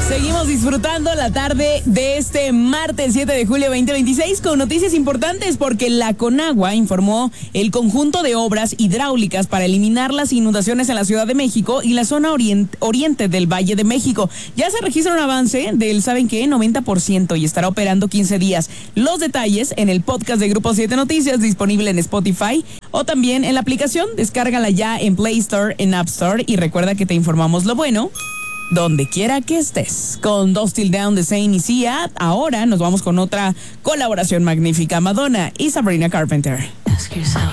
Seguimos disfrutando la tarde de este martes 7 de julio 2026 con noticias importantes porque la Conagua informó el conjunto de obras hidráulicas para eliminar las inundaciones en la Ciudad de México y la zona oriente del Valle de México. Ya se registra un avance del, ¿saben qué? 90% y estará operando 15 días. Los detalles en el podcast de Grupo 7 Noticias disponible en Spotify o también en la aplicación. Descárgala ya en Play Store, en App Store y recuerda que te informamos lo bueno donde quiera que estés. Con Dust Till Down de Zayn y Sia, ahora nos vamos con otra colaboración magnífica, Madonna y Sabrina Carpenter. Ask yourself,